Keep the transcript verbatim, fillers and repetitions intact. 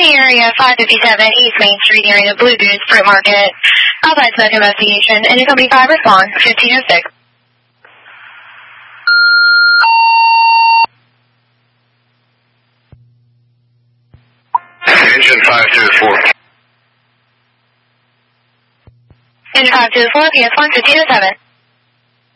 the area five fifty-seven East Main Street near the Blue Goose Fruit Market. Outside smoke investigation. Engine Company five respond. fifteen oh six. Engine five two four. Engine five two four, P S one, fifteen oh seven.